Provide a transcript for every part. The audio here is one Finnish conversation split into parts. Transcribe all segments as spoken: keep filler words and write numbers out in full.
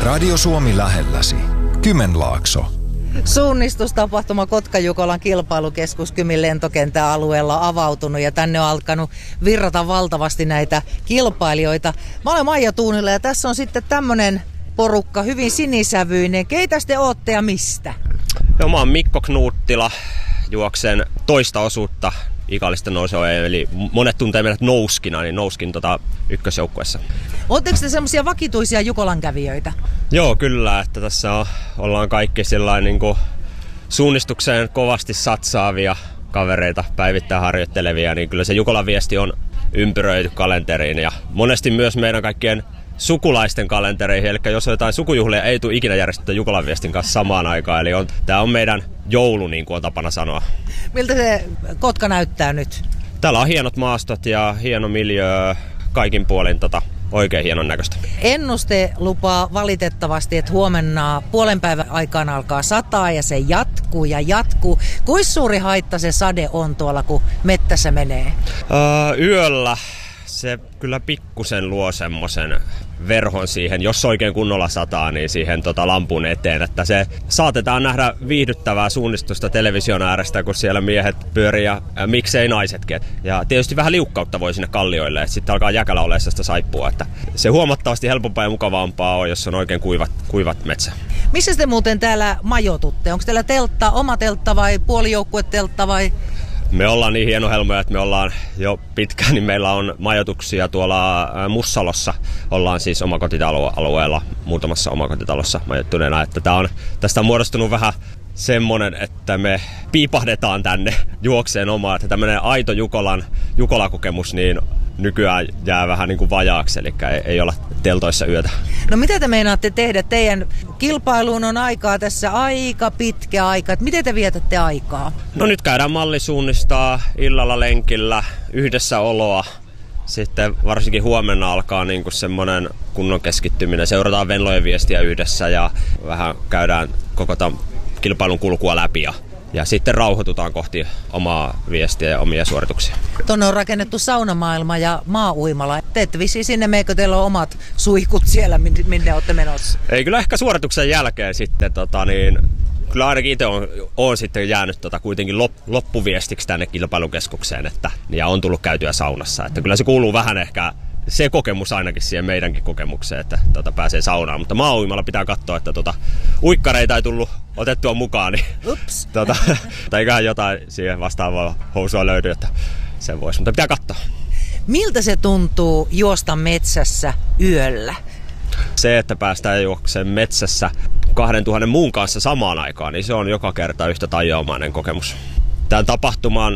Radio Suomi lähelläsi. Kymenlaakso. Suunnistustapahtuma Kotka-Jukolan kilpailukeskus Kymin lentokentän alueella avautunut ja tänne on alkanut virrata valtavasti näitä kilpailijoita. Mä olen Maija Tuunila ja tässä on sitten tämmönen porukka, hyvin sinisävyinen. Keitä te ootte ja mistä? Joo, mä oon Mikko Knuuttila, juoksen toista osuutta ikallista nousua, eli monet tuntee meidät Nouskina, niin Nouskin tota ykkösjoukkueessa. Oletteko te semmoisia vakituisia Jukolan kävijöitä? Joo, kyllä, että tässä on, ollaan kaikki sillain niin kuin suunnistukseen kovasti satsaavia kavereita, päivittäin harjoittelevia, niin kyllä se Jukolan viesti on ympyröity kalenteriin ja monesti myös meidän kaikkien sukulaisten kalentereihin, eli jos on jotain sukujuhlia, ei tule ikinä järjestetty Jukolan viestin kanssa samaan aikaan, eli on, tämä on meidän joulu, niin kuin on tapana sanoa. Miltä se Kotka näyttää nyt? Täällä on hienot maastot ja hieno miljöö, kaikin puolin tota, oikein hienon näköistä. Ennuste lupaa valitettavasti, että huomenna puolen päivän aikaan alkaa sataa ja se jatkuu ja jatkuu. Kuinka suuri haitta se sade on tuolla, kun mettässä menee? Öö, yöllä se kyllä pikkusen luo semmoisen verhon siihen, jos oikein kunnolla sataa, niin siihen tota lampun eteen, että se saatetaan nähdä viihdyttävää suunnistusta television äärestä, kun siellä miehet pyörii ja, ja miksei naisetkin. Ja tietysti vähän liukkautta voi sinne kallioille, että sitten alkaa jäkälä olemaan sitä saippua, että se huomattavasti helpompaa ja mukavampaa on, jos on oikein kuivat, kuivat metsä. Missä te muuten täällä majoitutte? Onko teillä teltta, oma teltta vai puolijoukkueteltta vai? Me ollaan niin hienohelmoja, että me ollaan jo pitkään, niin meillä on majoituksia tuolla Mussalossa. Ollaan siis omakotitaloalueella, muutamassa omakotitalossa majoittuneena. Että tää on, tästä on muodostunut vähän semmonen, että me piipahdetaan tänne juokseen omaan. Että tämmönen aito Jukolan, Jukola-kokemus niin nykyään jää vähän niin kuin vajaaksi, eli ei, ei olla teltoissa yötä. No mitä te meinaatte tehdä? Teidän kilpailuun on aikaa tässä aika pitkä aika. Että miten te vietätte aikaa? No nyt käydään mallisuunnistaa illalla lenkillä, yhdessä oloa. Sitten varsinkin huomenna alkaa niin kuin semmoinen kunnon keskittyminen. Seurataan Venlojen viestiä yhdessä ja vähän käydään koko tämän kilpailun kulkua läpi. Ja Ja sitten rauhoitutaan kohti omaa viestiä ja omia suorituksia. Tuonne on rakennettu saunamaailma ja maa-uimala. Te ette vissiin sinne meikö teillä on omat suihkut siellä, minne olette menossa? Ei, kyllä ehkä suorituksen jälkeen sitten, tota, niin, kyllä ainakin itse on, on sitten jäänyt tota, kuitenkin lop, loppuviestiksi tänne kilpailukeskukseen, että, ja on tullut käytyä saunassa. Että kyllä se kuuluu vähän ehkä se kokemus ainakin siihen meidänkin kokemukseen, että tota, pääsee saunaan. Mutta maa-uimalla pitää katsoa, että tota, uikkareita ei tullut otettua mukaan, niin Ups. tota, eiköhän jotain siihen vastaavaa housua löydy, että sen voisi, mutta pitää katsoa. Miltä se tuntuu juosta metsässä yöllä? Se, että päästään juokseen metsässä kahden tuhannen muun kanssa samaan aikaan, niin se on joka kerta yhtä tajuamainen kokemus. Tämän tapahtuman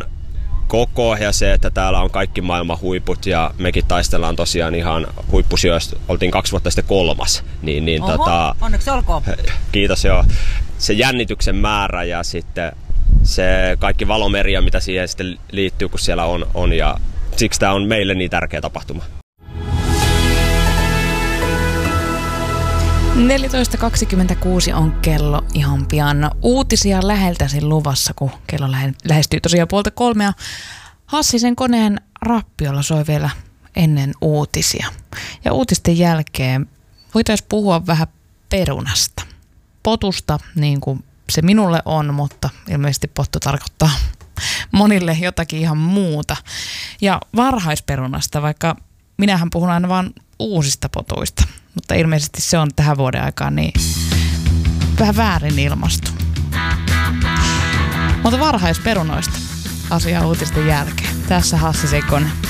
koko ja se, että täällä on kaikki maailman huiput ja mekin taistellaan tosiaan ihan huippusijoista. Oltiin kaksi vuotta sitten kolmas. Niin, niin, Oho, tota, onneksi olkoon. Kiitos, joo. Se jännityksen määrä ja sitten se kaikki valomeria, mitä siihen sitten liittyy, kun siellä on. on ja siksi tämä on meille niin tärkeä tapahtuma. neljätoista kaksikymmentäkuusi on kello ihan pian. Uutisia läheltäsi luvassa, kun kello lähestyy tosiaan puolta kolmea. Hassisen koneen rappiolla soi vielä ennen uutisia. Ja uutisten jälkeen voitaisiin puhua vähän perunasta. Potusta, niin kuin se minulle on, mutta ilmeisesti pottu tarkoittaa monille jotakin ihan muuta. Ja varhaisperunasta, vaikka minähän puhun aina vaan uusista potuista. Mutta ilmeisesti se on tähän vuoden aikaan niin vähän väärin ilmastu. Mutta varhaisperunoista asiaa uutisten jälkeen. Tässä Hassisen kone.